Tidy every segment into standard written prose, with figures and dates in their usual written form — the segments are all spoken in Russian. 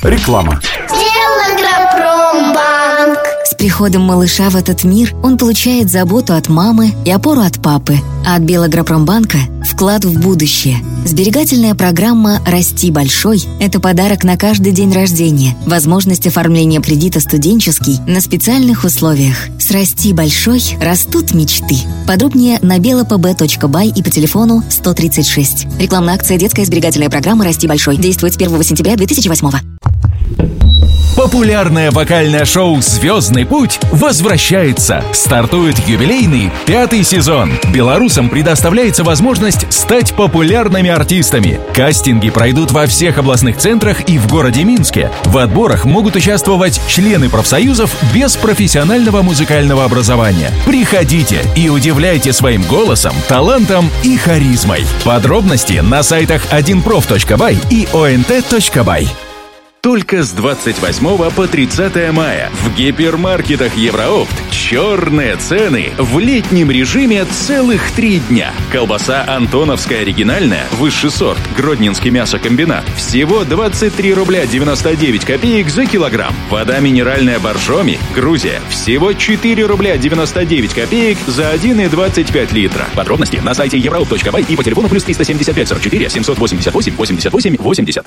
Реклама. Белагропромбанк. С приходом малыша в этот мир он получает заботу от мамы и опору от папы. А от Белагропромбанка – вклад в будущее. Сберегательная программа «Расти большой» – это подарок на каждый день рождения, возможность оформления кредита студенческий на специальных условиях. С «Расти большой» растут мечты. Подробнее на belapb.by и по телефону 136. Рекламная акция «Детская сберегательная программа «Расти большой» действует с 1 сентября 2008. Популярное вокальное шоу «Звездный путь» возвращается. Стартует юбилейный 5-й сезон. Белорусам предоставляется возможность стать популярными артистами. Кастинги пройдут во всех областных центрах и в городе Минске. В отборах могут участвовать члены профсоюзов без профессионального музыкального образования. Приходите и удивляйте своим голосом, талантом и харизмой. Подробности на сайтах 1prof.by и ont.by. Только с 28 по 30 мая в гипермаркетах Евроопт черные цены в летнем режиме целых 3 дня. Колбаса Антоновская оригинальная, высший сорт, Гродненский мясокомбинат. Всего 23 рубля 99 копеек за килограмм. Вода минеральная Боржоми, Грузия. Всего 4 рубля 99 копеек за 1,25 литра. Подробности на сайте europe.by и по телефону плюс 375 44 788 88 80.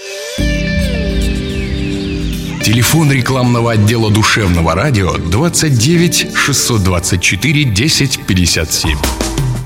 Телефон рекламного отдела душевного радио 29 624 10 57.